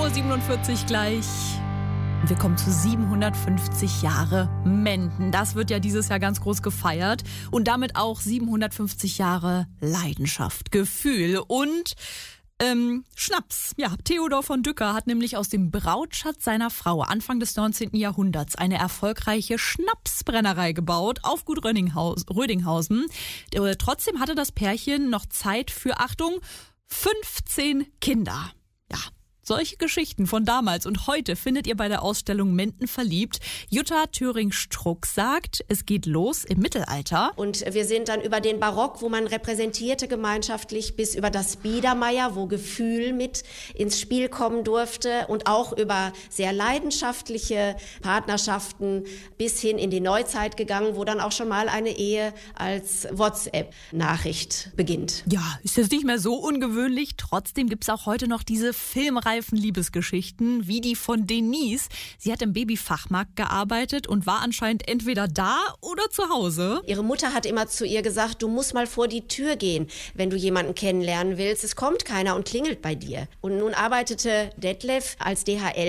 7:47 Uhr gleich. Wir kommen zu 750 Jahre Menden. Das wird ja dieses Jahr ganz groß gefeiert. Und damit auch 750 Jahre Leidenschaft, Gefühl und Schnaps. Ja, Theodor von Dücker hat nämlich aus dem Brautschatz seiner Frau Anfang des 19. Jahrhunderts eine erfolgreiche Schnapsbrennerei gebaut auf Gut Rödinghausen. Trotzdem hatte das Pärchen noch Zeit für, Achtung, 15 Kinder. Ja. Solche Geschichten von damals und heute findet ihr bei der Ausstellung Menden verliebt. Jutta Thöring-Struck sagt, es geht los im Mittelalter. Und wir sind dann über den Barock, wo man repräsentierte gemeinschaftlich, bis über das Biedermeier, wo Gefühl mit ins Spiel kommen durfte und auch über sehr leidenschaftliche Partnerschaften bis hin in die Neuzeit gegangen, wo dann auch schon mal eine Ehe als WhatsApp-Nachricht beginnt. Ja, ist jetzt nicht mehr so ungewöhnlich. Trotzdem gibt's auch heute noch diese filmreifen Liebesgeschichten, wie die von Denise. Sie hat im Babyfachmarkt gearbeitet und war anscheinend entweder da oder zu Hause. Ihre Mutter hat immer zu ihr gesagt, du musst mal vor die Tür gehen, wenn du jemanden kennenlernen willst. Es kommt keiner und klingelt bei dir. Und nun arbeitete Detlef als DHL